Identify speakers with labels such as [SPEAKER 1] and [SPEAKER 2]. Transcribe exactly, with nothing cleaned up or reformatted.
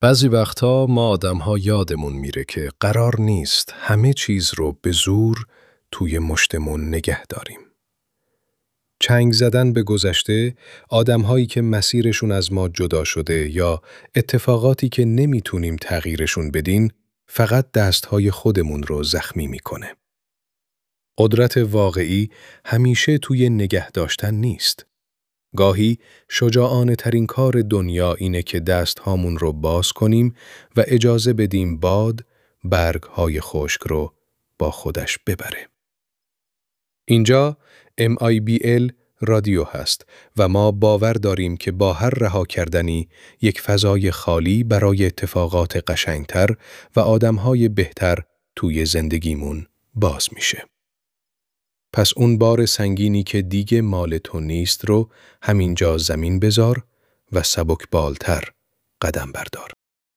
[SPEAKER 1] بعضی وقتها ما آدم‌ها یادمون میره که قرار نیست همه چیز رو به زور توی مشتمون نگه داریم. چنگ زدن به گذشته، آدم‌هایی که مسیرشون از ما جدا شده یا اتفاقاتی که نمیتونیم تغییرشون بدیم، فقط دست‌های خودمون رو زخمی میکنه. قدرت واقعی همیشه توی نگه داشتن نیست. گاهی شجاعانه ترین کار دنیا اینه که دست هامون رو باز کنیم و اجازه بدیم باد برگ های خشک رو با خودش ببره. اینجا ام آی بی ال رادیو هست و ما باور داریم که با هر رها کردنی یک فضای خالی برای اتفاقات قشنگتر و آدمهای بهتر توی زندگیمون باز میشه. پس اون بار سنگینی که دیگه مال تو نیست رو همینجا زمین بذار و سبک بالتر قدم بردار.